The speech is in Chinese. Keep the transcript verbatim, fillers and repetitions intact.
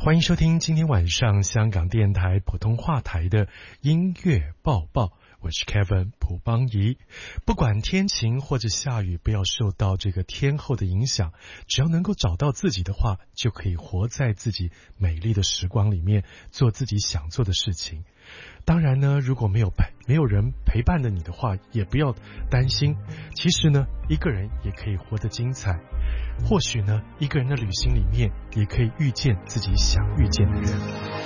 欢迎收听今天晚上香港电台普通话台的音乐报报，我是 Kevin 蒲邦仪。不管天晴或者下雨，不要受到这个天候的影响，只要能够找到自己的话，就可以活在自己美丽的时光里面，做自己想做的事情。当然呢，如果没有陪没有人陪伴着你的话，也不要担心。其实呢，一个人也可以活得精彩。或许呢，一个人的旅行里面，也可以遇见自己想遇见的人。